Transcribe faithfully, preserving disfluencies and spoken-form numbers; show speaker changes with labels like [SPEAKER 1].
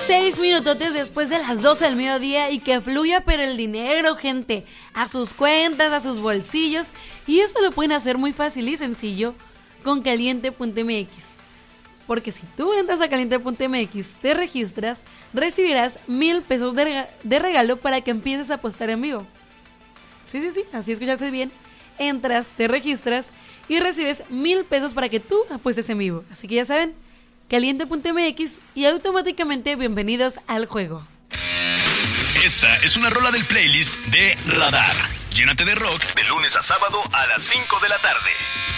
[SPEAKER 1] Seis minutotes después de las doce del mediodía y que fluya pero el dinero, gente, a sus cuentas, a sus bolsillos. Y eso lo pueden hacer muy fácil y sencillo con caliente punto m x. Porque si tú entras a caliente punto m x, te registras, recibirás mil pesos de, rega- de regalo para que empieces a apostar en vivo. Sí, sí, sí, así escuchaste bien. Entras, te registras y recibes mil pesos para que tú apuestes en vivo. Así que ya saben, caliente punto m x y automáticamente bienvenidos al juego.
[SPEAKER 2] Esta es una rola del playlist de Radar. Llénate de rock de lunes a sábado a las cinco de la tarde.